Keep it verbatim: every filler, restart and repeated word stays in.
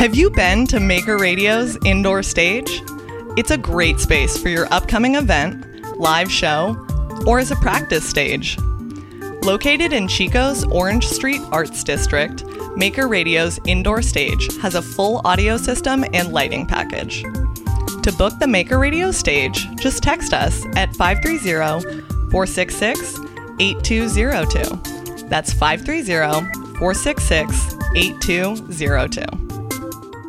Have you been to Maker Radio's indoor stage? It's a great space for your upcoming event, live show, or as a practice stage. Located in Chico's Orange Street Arts District, Maker Radio's indoor stage has a full audio system and lighting package. To book the Maker Radio stage, just text us at five three zero, four six six, eight two zero two. That's five three zero, four six six, eight two zero two.